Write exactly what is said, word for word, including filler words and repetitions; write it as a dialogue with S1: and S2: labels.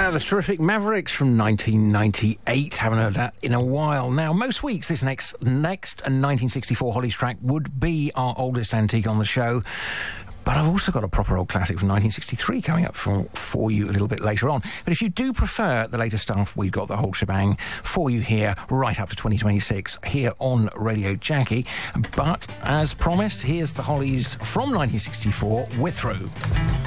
S1: Yeah, the terrific Mavericks from nineteen ninety-eight. Haven't heard that in a while now. Most weeks, this next next nineteen sixty-four Hollies track would be our oldest antique on the show. But I've also got a proper old classic from nineteen sixty-three coming up for, for you a little bit later on. But if you do prefer the later stuff, we've got the whole shebang for you here right up to twenty twenty-six here on Radio Jackie. But as promised, here's the Hollies from nineteen sixty-four. We're through.